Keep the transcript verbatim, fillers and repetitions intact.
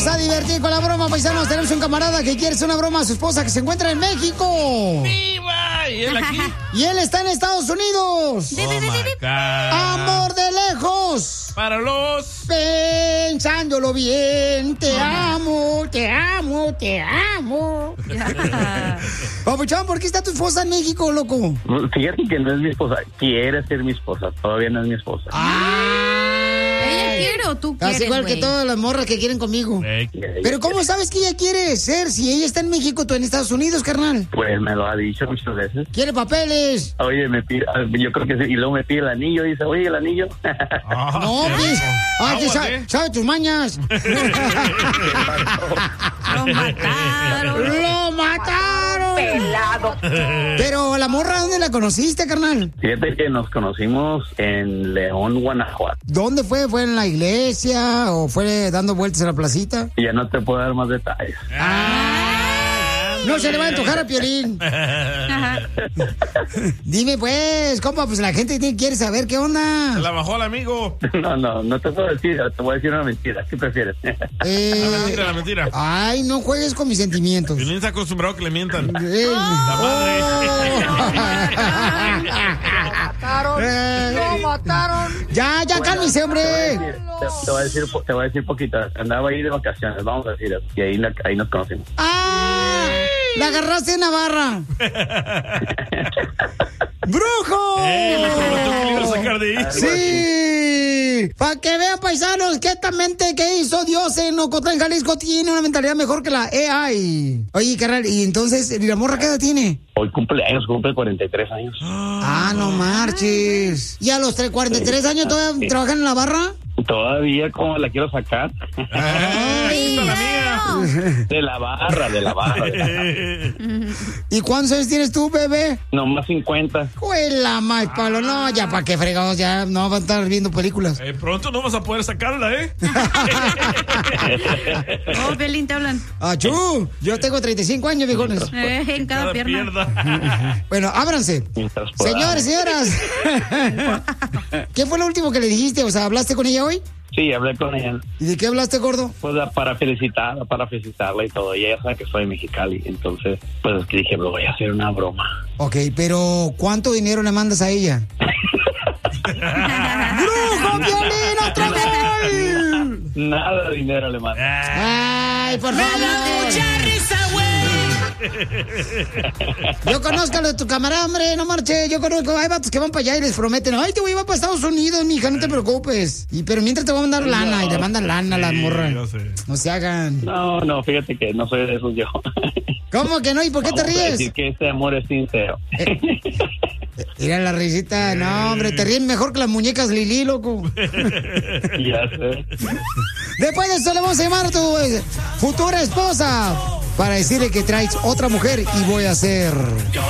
vamos a divertir con la broma, paisanos. Tenemos un camarada que quiere hacer una broma a su esposa que se encuentra en México. ¡Viva! ¿Y él aquí? Y él está en Estados Unidos. Oh my God. Amor de lejos. Para los... Pensándolo bien, te amo, te amo, te amo. Papuchón, ¿por qué está tu esposa en México, loco? Fíjate que no es mi esposa. Quiere ser mi esposa. Todavía no es mi esposa. ¿Ella quiere o tú quieres, Casi igual güey? que todas las morras que quieren conmigo. Pero ¿cómo sabes que ella quiere ser si ella está en México, tú en Estados Unidos, carnal? Pues me lo ha dicho muchas veces. ¿Quiere papeles? Oye, me pide, yo creo que sí. Y luego me pide el anillo. Dice, oye, el anillo. No, pues. Ah, que sabe, sabe tus mañas. Lo mataron. ¡Lo mataron! Pelado. Pero la morra, ¿dónde la conociste, carnal? Fíjate que nos conocimos en León, Guanajuato. ¿Dónde fue? ¿Fue en la iglesia o fue dando vueltas en la placita? Ya no te puedo dar más detalles. No se le va a antojar a Piolín. Dime pues, compa, pues la gente quiere saber qué onda. Se la bajó al amigo. No, no, no te puedo decir. Te voy a decir una mentira. ¿Qué prefieres? Eh, La mentira, la mentira. Ay, no juegues con mis sentimientos. Piolín está acostumbrado a que le mientan. Eh, La madre. Eh, ¡Lo mataron! Ya, ya, cálmese, hombre. Te, te voy a decir, te voy a decir poquito. Andaba ahí de vacaciones, vamos a decir eso. Y ahí, la- ahí nos conocimos. ¡Ah! ¡La agarraste en Navarra! ¡Brujo! ¡Eh! Me prometió que le iba a sacar de ahí. ¡Sí! Para que vean, paisanos, que esta mente que hizo Dios en Ocotlán, Jalisco, tiene una mentalidad mejor que la A I. Oye, carnal, ¿y entonces ¿y la morra qué edad tiene? Hoy cumple años, cumple cuarenta y tres años. Ah, no marches. ¿Y a los tres- cuarenta y tres años todavía trabajan en la barra? Todavía como la quiero sacar. Ahí está la mía. De la barra, de la barra. De la barra. ¿Y cuántos años tienes tú, bebé? No, más cincuenta. ¡Juela, más palo! No, ya para qué fregados, ya no van a estar viendo películas. Eh, pronto no vas a poder sacarla, ¿eh? Oh, Piolín, te hablan. ¡Achú! Yo tengo treinta y cinco años, viejones. Eh, en cada, Cada pierna. pierna. Bueno, ábranse. Mientras pueda. Señores, señoras. ¿Qué fue lo último que le dijiste? O sea, ¿hablaste con ella hoy? Sí, hablé con ella. ¿Y de qué hablaste, gordo? Pues para felicitarla, para felicitarla y todo. Y ella sabe que soy de Mexicali. Entonces, pues dije, me voy a hacer una broma. Ok, pero ¿cuánto dinero le mandas a ella? ¡Brujo, Piolín, otro gol! Nada de dinero le mando. ¡Ay, por favor! Yo conozco a lo de tu camarada, hombre, no marche. Yo conozco, hay vatos que van para allá y les prometen, ay, te voy a ir para Estados Unidos, mija, no te preocupes. Y pero mientras te voy a mandar lana y le mandan lana a la morra. yo sé. No se hagan. No, no, fíjate que no soy de esos yo. ¿Cómo que no? ¿Y por qué te Vamos a ríes? decir que este amor es sincero. Mira la risita, no, hombre, te ríen mejor que las muñecas Lili, loco. Ya sé. Después de eso le vamos a llamar a tu eh, futura esposa para decirle que traes otra mujer y voy a hacer...